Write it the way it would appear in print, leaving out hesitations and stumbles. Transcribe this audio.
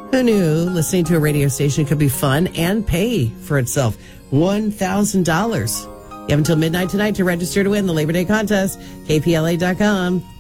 Who knew listening to a radio station could be fun and pay for itself? $1,000. You have until midnight tonight to register to win the Labor Day contest. KPLA.com.